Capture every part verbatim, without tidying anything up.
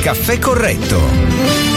Caffè Corretto.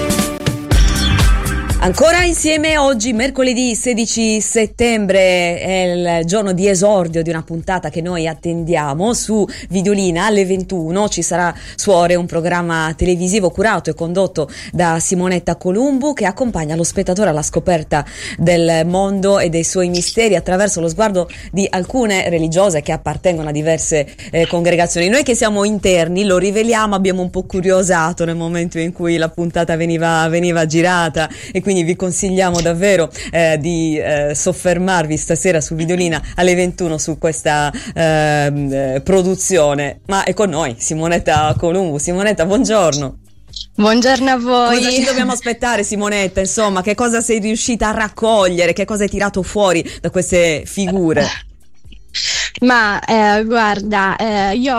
Ancora insieme oggi, mercoledì sedici settembre, è il giorno di esordio di una puntata che noi attendiamo su Videolina alle ventuno. Ci sarà Suore, un programma televisivo curato e condotto da Simonetta Columbu, che accompagna lo spettatore alla scoperta del mondo e dei suoi misteri attraverso lo sguardo di alcune religiose che appartengono a diverse eh, congregazioni. Noi che siamo interni lo riveliamo, abbiamo un po' curiosato nel momento in cui la puntata veniva, veniva girata, e quindi Quindi vi consigliamo davvero eh, di eh, soffermarvi stasera su Videolina alle ventuno su questa eh, produzione. Ma è con noi Simonetta Columbu. Simonetta, buongiorno. Buongiorno a voi. Cosa ci dobbiamo aspettare, Simonetta? Insomma, che cosa sei riuscita a raccogliere? Che cosa hai tirato fuori da queste figure? Ma eh, guarda, eh, io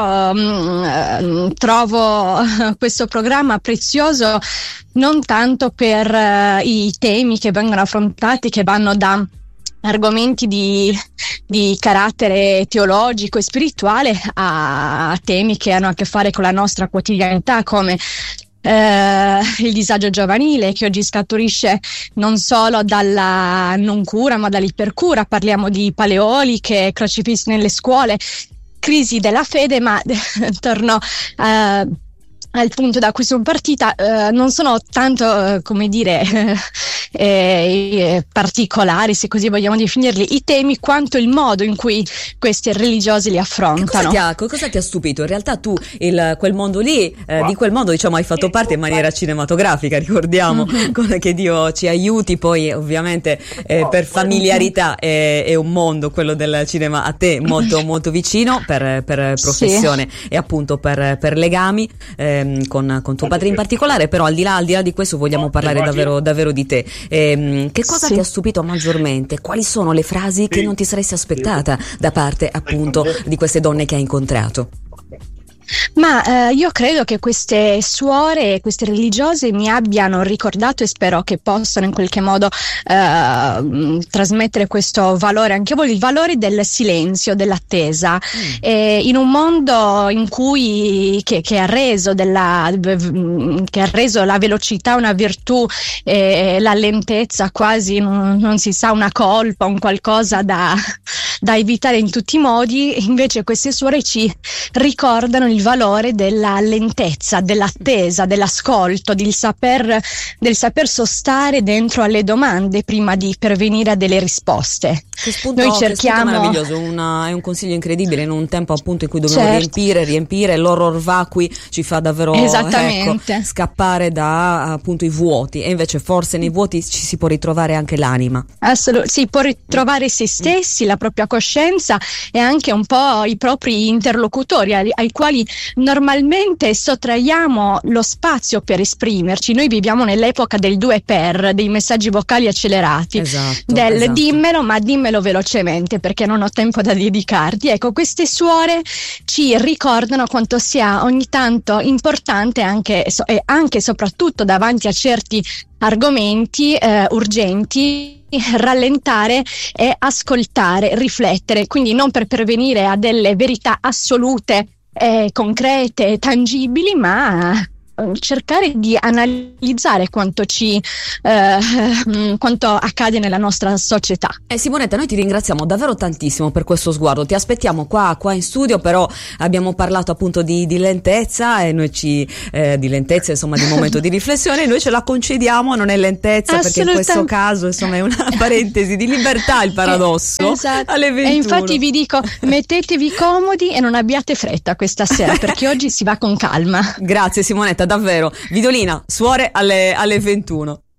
mh, trovo questo programma prezioso non tanto per eh, i temi che vengono affrontati, che vanno da argomenti di, di carattere teologico e spirituale a temi che hanno a che fare con la nostra quotidianità, come Uh, il disagio giovanile, che oggi scaturisce non solo dalla non cura ma dall'ipercura. Parliamo di paleoliche, crocifissi nelle scuole, crisi della fede, ma torno uh, al punto da cui sono partita. Uh, non sono tanto uh, come dire eh, eh, particolari, se così vogliamo definirli, i temi, quanto il modo in cui questi religiosi li affrontano. Cosa ti ha, cosa ti ha stupito? In realtà tu il, quel mondo lì, eh, di quel mondo diciamo hai fatto parte in maniera cinematografica, ricordiamo, mm-hmm. che Dio ci aiuti. Poi ovviamente eh, per familiarità è, è un mondo, quello del cinema, a te molto molto vicino per, per professione, sì. E appunto per, per legami ehm, con, con tuo padre in particolare. Però al di là, al di là di questo vogliamo parlare davvero, davvero di te. Eh, che cosa sì. ti ha stupito maggiormente? Quali sono le frasi che non ti saresti aspettata da parte appunto di queste donne che hai incontrato? Ma eh, io credo che queste suore, queste religiose mi abbiano ricordato, e spero che possano in qualche modo eh, trasmettere questo valore anche a voi, il valore del silenzio, dell'attesa, mm. eh, in un mondo in cui che, che ha reso della che ha reso la velocità una virtù, eh, la lentezza quasi non, non si sa, una colpa, un qualcosa da, da evitare in tutti i modi. Invece queste suore ci ricordano il valore della lentezza, dell'attesa, dell'ascolto, del saper, del saper sostare dentro alle domande prima di pervenire a delle risposte. Che spunto, Noi cerchiamo. Che spunto meraviglioso, una, è un consiglio incredibile in un tempo appunto in cui dobbiamo certo. riempire, riempire. L'horror vacui ci fa davvero ecco, scappare da appunto i vuoti, e invece forse nei vuoti ci si può ritrovare anche l'anima. Assolutamente, si può ritrovare se stessi, la propria coscienza e anche un po' i propri interlocutori ai, ai quali normalmente sottraiamo lo spazio per esprimerci. Noi viviamo nell'epoca del due per, dei messaggi vocali accelerati, esatto, del esatto. dimmelo, ma dimmelo velocemente perché non ho tempo da dedicarti. Ecco, queste suore ci ricordano quanto sia ogni tanto importante anche e anche e soprattutto davanti a certi argomenti eh, urgenti rallentare e ascoltare, riflettere, quindi non per pervenire a delle verità assolute, Eh, concrete, tangibili, ma cercare di analizzare quanto ci eh, quanto accade nella nostra società. Eh, Simonetta, noi ti ringraziamo davvero tantissimo per questo sguardo. Ti aspettiamo qua, qua in studio, però abbiamo parlato appunto di, di lentezza e noi ci eh, di lentezza, insomma, di momento di riflessione, noi ce la concediamo, non è lentezza perché in questo caso insomma è una parentesi di libertà, il paradosso. Esatto. Alle ventuno. E infatti vi dico, mettetevi comodi e non abbiate fretta questa sera perché oggi si va con calma. Grazie Simonetta, davvero. Videolina, Suore alle, alle ventuno.